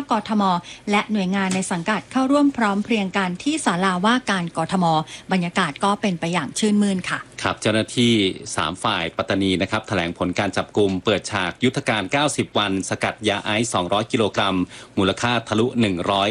กทมและหน่วยงานในสังกัดเข้าร่วมพร้อมเพรียงกันที่ศาลาว่าการกทมบรรยากาศก็เป็นไปอย่างชื่นมื่นค่ะครับเจ้าหน้าที่3ฝ่ายปัตตานีนะครับแถลงผลการจับกุมเปิดฉากยุทธการ90วันสกัดยาไอซ์200กิโลกรัมมูลค่าทะลุ